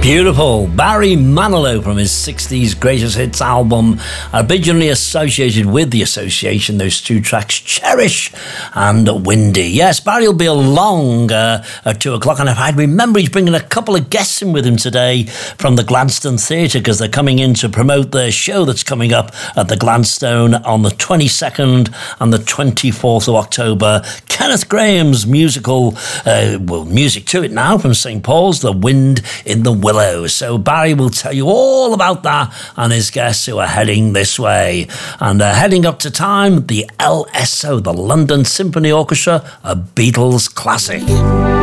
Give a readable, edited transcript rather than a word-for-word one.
Beautiful. Barry Manilow from his 60s Greatest Hits album, originally associated with the association, those two tracks, Cherish and Windy. Yes, Barry will be along at 2 o'clock, and I remember he's bringing a couple of guests in with him today from the Gladstone Theatre, because they're coming in to promote their show that's coming up at the Gladstone on the 22nd and the 24th of October. Kenneth Graham's musical, music to it now from St. Paul's, The Wind in the Willows. So Barry will tell you all about that and his guests who are heading this way. And heading up to time, the LSO, the London Symphony Orchestra, a Beatles classic.